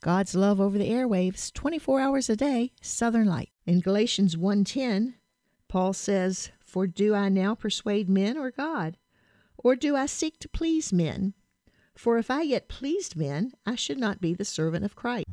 God's love over the airwaves, 24 hours a day, Southern Light. In Galatians 1:10, Paul says, "For do I now persuade men or God? Or do I seek to please men? For if I yet pleased men, I should not be the servant of Christ."